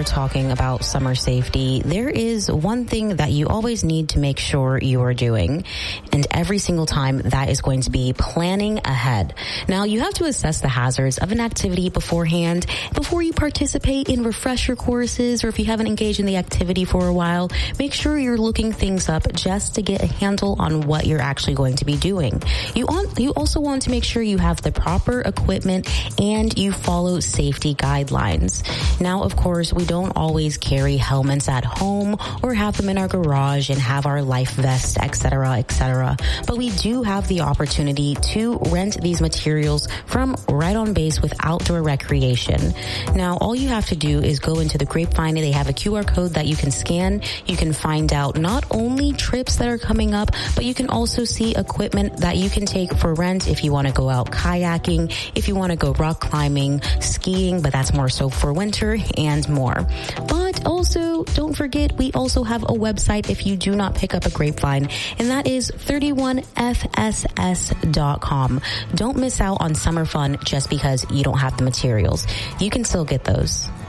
are talking about summer safety, there is one thing that you always need to make sure you are doing. And every single time, that is going to be planning ahead. Now, you have to assess the hazards of an activity beforehand. Before you participate in refresher courses, or if you haven't engaged in the activity for a while, make sure you're looking things up just to get a handle on what you're actually going to be doing. You also want to make sure you have the proper equipment and you follow safety guidelines. Now, of course, we don't always carry helmets at home or have them in our garage and have our life vest, etc., etc. But we do have the opportunity to rent these materials from Right on Base with Outdoor Recreation. Now, all you have to do is go into the Grapevine. They have a QR code that you can scan. You can find out not only trips that are coming up, but you can also see equipment that you can take for rent if you want to go out kayaking, if you want to go rock climbing, skiing, but that's more so for winter, and more. But also, don't forget, we also have a website if you do not pick up a Grapevine, and that is 31fss.com. Don't miss out on summer fun just because you don't have the materials. You can still get those.